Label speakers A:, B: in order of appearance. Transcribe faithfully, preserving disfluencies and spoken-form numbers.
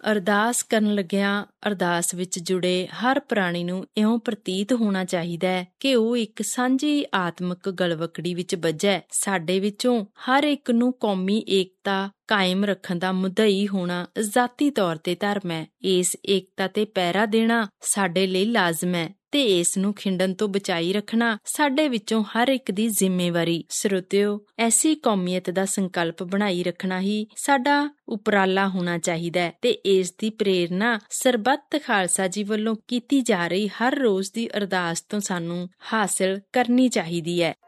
A: ਅਰਦਾਸ ਕਰਨ ਲੱਗਿਆਂ ਅਰਦਾਸ ਵਿੱਚ ਜੁੜੇ ਹਰ ਪ੍ਰਾਣੀ ਨੂੰ ਇਉਂ ਪ੍ਰਤੀਤ ਹੋਣਾ ਚਾਹੀਦਾ ਹੈ ਕਿ ਉਹ ਇੱਕ ਸਾਂਝੀ ਆਤਮਿਕ ਗਲਵਕੜੀ ਵਿੱਚ ਬੱਝੈ। ਸਾਡੇ ਵਿੱਚੋਂ ਹਰ ਇੱਕ ਨੂੰ ਕੌਮੀ ਏਕਤਾ ਕਾਇਮ ਰੱਖਣ ਦਾ ਮੁੱਦਈ ਹੋਣਾ ਜ਼ਾਤੀ ਤੌਰ ਤੇ ਧਰਮ ਹੈ। ਇਸ ਏਕਤਾ ਤੇ ਪਹਿਰਾ ਦੇਣਾ ਸਾਡੇ ਲਈ ਲਾਜ਼ਮ ਹੈ ਤੇ ਇਸ ਨੂੰ ਖਿੰਡਣ ਤੋਂ ਬਚਾਈ ਰੱਖਣਾ ਸਾਡੇ ਵਿੱਚੋਂ ਹਰ ਇੱਕ ਦੀ ਜ਼ਿੰਮੇਵਾਰੀ। ਸਰੋਤਿਓ, ਐਸੀ ਕੌਮੀਅਤ ਦਾ ਸੰਕਲਪ ਬਣਾਈ ਰੱਖਣਾ ਹੀ ਸਾਡਾ ਉਪਰਾਲਾ ਹੋਣਾ ਚਾਹੀਦਾ ਹੈ ਤੇ ਇਸ ਦੀ ਪ੍ਰੇਰਨਾ ਸਰਬੱਤ ਖਾਲਸਾ ਜੀ ਵੱਲੋਂ ਕੀਤੀ ਜਾ ਰਹੀ ਹਰ ਰੋਜ਼ ਦੀ ਅਰਦਾਸ ਤੋਂ ਸਾਨੂੰ ਹਾਸਿਲ ਕਰਨੀ ਚਾਹੀਦੀ ਹੈ।